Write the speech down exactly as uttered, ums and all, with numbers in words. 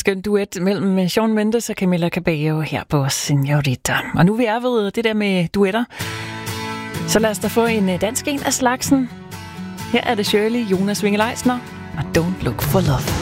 skøn duet mellem Shawn Mendes og Camila Cabello her på Señorita. Og nu vi er ved det der med duetter, så lad os da få en dansk en af slagsen. Her er det Shirley, Jonas Winge Leisner og Don't Look for Love.